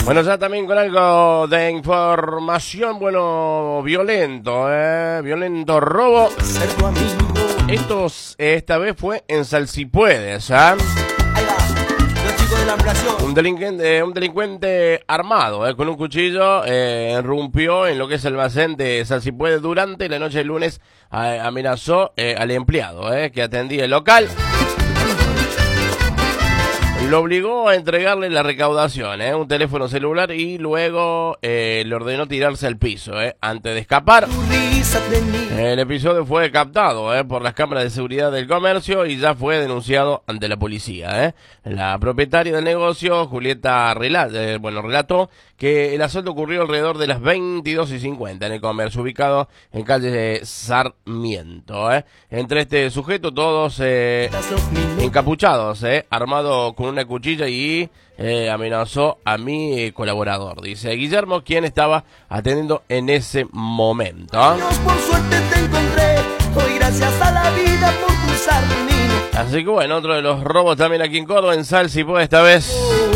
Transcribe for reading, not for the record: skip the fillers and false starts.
Bueno, ya también con algo de información, bueno, violento, violento robo. Esta vez fue en Salsipuedes, ¿ah? Un delincuente armado, con un cuchillo, irrumpió en lo que es el almacén de Salsipuedes durante la noche del lunes, amenazó al empleado, que atendía el local. Lo obligó a entregarle la recaudación, un teléfono celular, y luego le ordenó tirarse al piso, antes de escapar. El episodio fue captado por las cámaras de seguridad del comercio y ya fue denunciado ante la policía. La propietaria del negocio, Julieta, relató que el asalto ocurrió alrededor de las 22:50 en el comercio ubicado en calle Sarmiento. Entre este sujeto, todos encapuchados, armado con una cuchilla, y amenazó a mi colaborador, dice Guillermo, quien estaba atendiendo en ese momento. Por suerte te encontré, doy gracias a la vida por cruzar mi camino. Así que bueno, otro de los robos también aquí en Córdoba, en Salsipuedes esta vez.